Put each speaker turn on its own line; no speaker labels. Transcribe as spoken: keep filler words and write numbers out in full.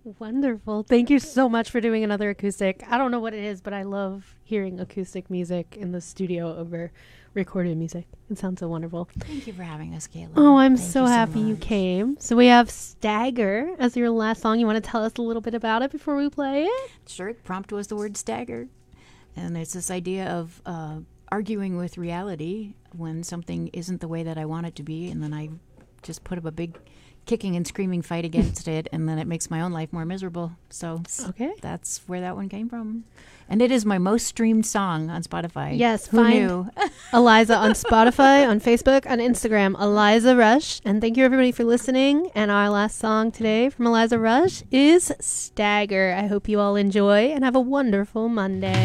Wonderful. Thank you so much for doing another acoustic. I don't know what it is, but I love hearing acoustic music in the studio over recorded music. It sounds so wonderful.
Thank you for having us, Kayla.
Oh, I'm
Thank
so
you
happy you
much.
came. So we have Stagger as your last song. You want to tell us a little bit about it before we play it?
Sure. Prompt was the word stagger. And it's this idea of uh, arguing with reality when something isn't the way that I want it to be. And then I just put up a big kicking and screaming fight against it. And then it makes my own life more miserable. So
Okay.
that's where that one came from. And it is my most streamed song on Spotify.
Yes,
Who
find
knew?
Eliza on Spotify, on Facebook, on Instagram, Eliza Rush. And thank you everybody for listening. And our last song today from Eliza Rush is Stagger. I hope you all enjoy and have a wonderful Monday.